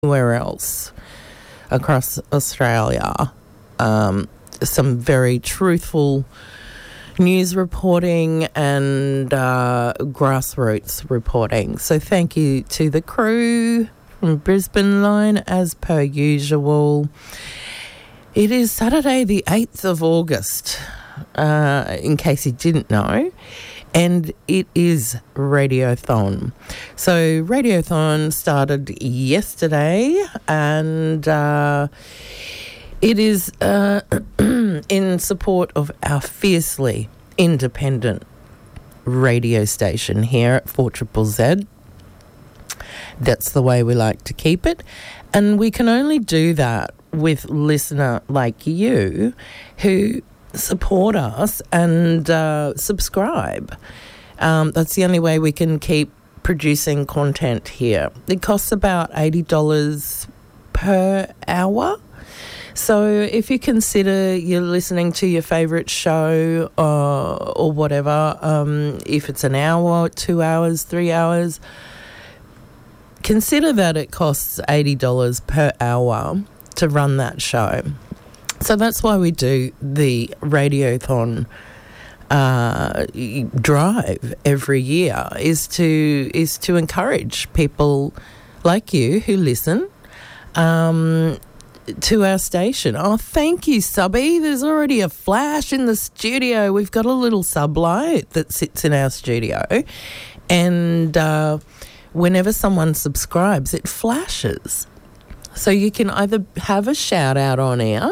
anywhere else across Australia. Some very truthful news reporting and grassroots reporting. So thank you to the crew from Brisbane Line as per usual. It is Saturday the 8th of August, in case you didn't know, and it is Radiothon. So Radiothon started yesterday, and it is in support of our fiercely independent radio station here at 4ZZZ. That's the way we like to keep it. And we can only do that with listener like you who support us and subscribe. That's the only way we can keep producing content here. It costs about $80 per hour. So if you consider you're listening to your favourite show or whatever, if it's an hour, 2 hours, 3 hours, consider that it costs $80 per hour to run that show. So that's why we do the Radiothon drive every year, is to encourage people like you who listen to our station. Oh, thank you, subby. There's already a flash in the studio. We've got a little sublight that sits in our studio, and whenever someone subscribes, it flashes. So you can either have a shout out on air,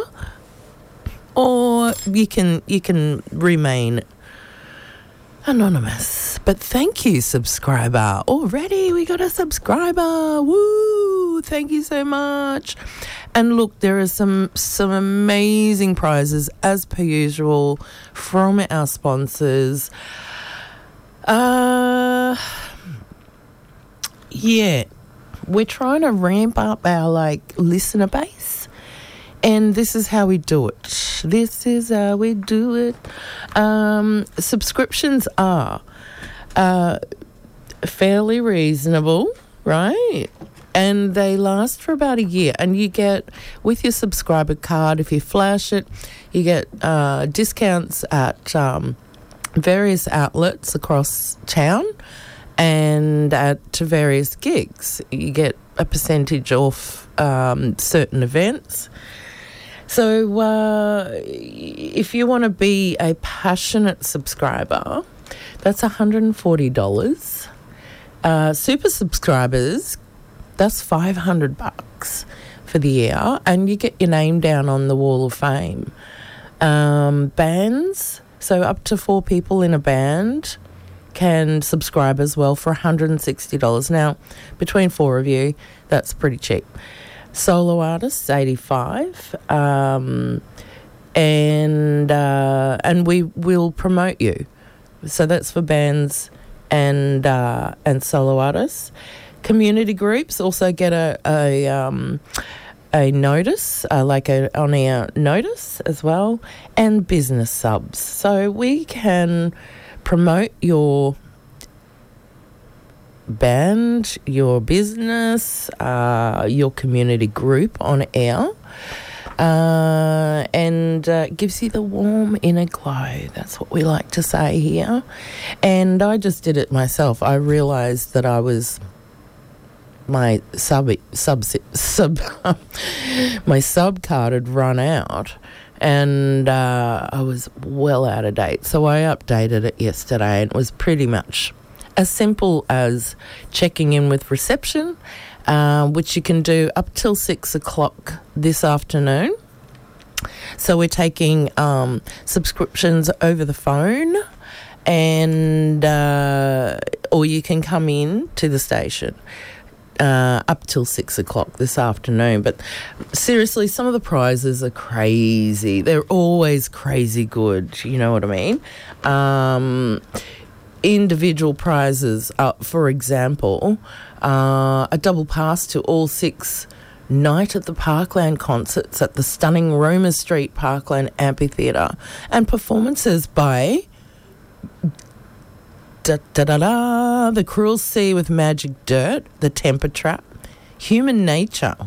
or you can remain anonymous. But thank you, subscriber. Already we got a subscriber. Woo! Thank you so much. And look, there are some amazing prizes as per usual from our sponsors. Yeah, we're trying to ramp up our listener base, and this is how we do it. This is how we do it. Subscriptions are fairly reasonable, right? And they last for about a year. And you get, with your subscriber card, if you flash it, you get discounts at various outlets across town and to various gigs. You get a percentage off certain events. So if you want to be a passionate subscriber, that's $140. Super subscribers, that's $500 for the year, and you get your name down on the Wall of Fame. Bands, so up to 4 people in a band can subscribe as well for $160. Now, between 4 of you, that's pretty cheap. Solo artists, $85, and we will promote you. So that's for bands and solo artists. Community groups also get a notice, on-air notice as well, and business subs. So we can promote your band, your business, your community group on air, and gives you the warm inner glow. That's what we like to say here. And I just did it myself. I realised that my my sub card had run out, and I was well out of date. So I updated it yesterday, and it was pretty much as simple as checking in with reception, which you can do up till 6 o'clock this afternoon. So we're taking subscriptions over the phone, and or you can come in to the station up till 6 o'clock this afternoon. But seriously, some of the prizes are crazy. They're always crazy good, you know what I mean? Individual prizes, for example, a double pass to all 6 Night at the Parkland concerts at the stunning Roma Street Parkland Amphitheatre, and performances by The Cruel Sea with Magic Dirt, The Temper Trap, Human Nature,